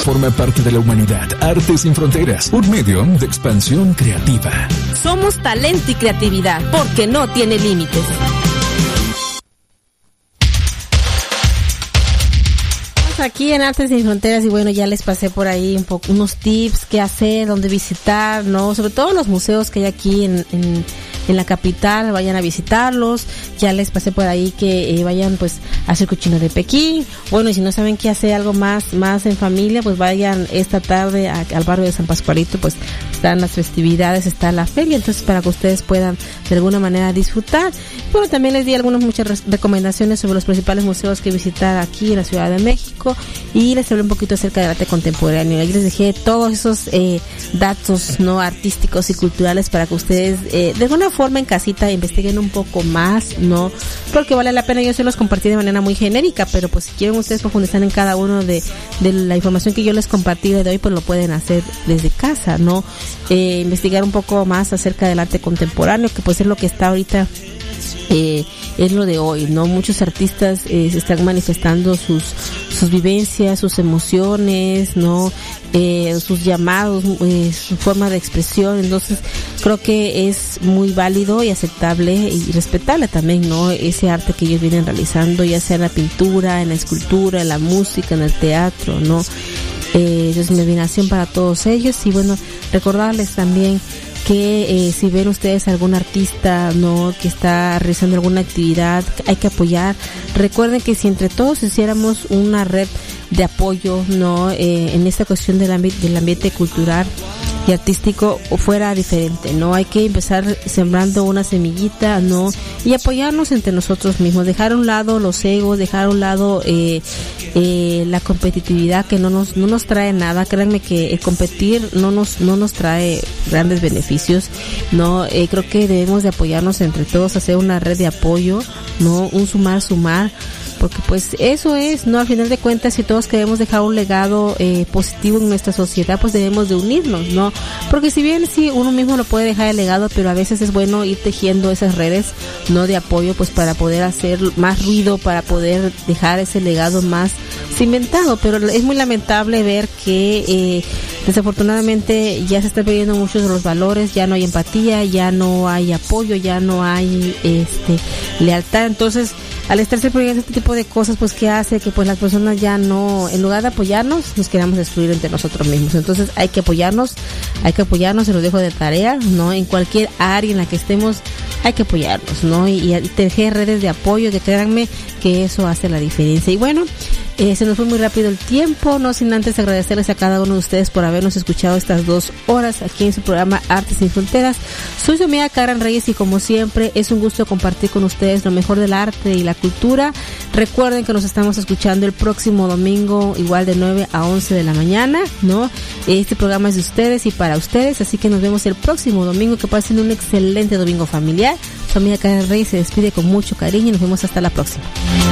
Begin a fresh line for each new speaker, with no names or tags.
Forma parte de la humanidad. Arte Sin Fronteras, un medio de expansión creativa.
Somos talento y creatividad, porque no tiene límites. Aquí en Artes Sin Fronteras y bueno, ya les pasé por ahí unos tips, qué hacer, dónde visitar, ¿no? Sobre todo los museos que hay aquí en la capital, vayan a visitarlos. Ya les pasé por ahí que vayan pues a hacer cochino de Pekín. Bueno, y si no saben qué hacer algo más en familia, pues vayan esta tarde al barrio de San Pascualito, pues están las festividades, está la feria, entonces para que ustedes puedan de alguna manera disfrutar. Bueno, también les di muchas recomendaciones sobre los principales museos que visitar aquí en la Ciudad de México y les hablé un poquito acerca del arte contemporáneo. Ahí les dejé todos esos datos no artísticos y culturales para que ustedes de alguna forma en casita investiguen un poco más, no porque vale la pena. Yo se los compartí de manera muy genérica, pero pues si quieren ustedes profundizar en cada uno de la información que yo les compartí de hoy, pues lo pueden hacer desde casa, no investigar un poco más acerca del arte contemporáneo, que pues es lo que está ahorita es lo de hoy, ¿no? Muchos artistas se están manifestando sus vivencias, sus emociones, ¿no? Sus llamados, su forma de expresión. Entonces creo que es muy válido y aceptable y respetable también, ¿no? Ese arte que ellos vienen realizando, ya sea en la pintura, en la escultura, en la música, en el teatro, ¿no? Es mi admiración para todos ellos. Y bueno, recordarles también que si ven ustedes algún artista no que está realizando alguna actividad, hay que apoyar. Recuerden que si entre todos hiciéramos una red de apoyo no en esta cuestión del ambiente cultural y artístico fuera diferente, no hay que empezar sembrando una semillita, no, y apoyarnos entre nosotros mismos, dejar a un lado los egos, dejar a un lado la competitividad que no nos trae nada. Créanme que el competir no nos trae grandes beneficios, no, creo que debemos de apoyarnos entre todos, hacer una red de apoyo, no, un sumar, porque pues eso es, no, al final de cuentas, si todos queremos dejar un legado positivo en nuestra sociedad, pues debemos de unirnos, ¿no? Porque si bien sí uno mismo lo puede dejar el legado, pero a veces es bueno ir tejiendo esas redes, ¿no? De apoyo, pues para poder hacer más ruido, para poder dejar ese legado más cimentado. Pero es muy lamentable ver que desafortunadamente ya se están perdiendo muchos de los valores, ya no hay empatía, ya no hay apoyo, ya no hay lealtad. Entonces, al estarse prohibiendo este tipo de cosas, pues ¿qué hace? Que pues las personas ya no, en lugar de apoyarnos, nos queramos destruir entre nosotros mismos. Entonces hay que apoyarnos, se los dejo de tarea, ¿no? En cualquier área en la que estemos, hay que apoyarnos, ¿no? Y tejer redes de apoyo, que créanme que eso hace la diferencia. Y bueno, se nos fue muy rápido el tiempo, no sin antes agradecerles a cada uno de ustedes por habernos escuchado estas 2 horas aquí en su programa Artes Sin Fronteras. Soy su amiga Karen Reyes y como siempre es un gusto compartir con ustedes lo mejor del arte y la cultura. Recuerden que nos estamos escuchando el próximo domingo igual de 9 a 11 de la mañana, ¿no? Este programa es de ustedes y para ustedes, así que nos vemos el próximo domingo. Que pasen un excelente domingo familiar. Su amiga Karen Reyes se despide con mucho cariño y nos vemos hasta la próxima.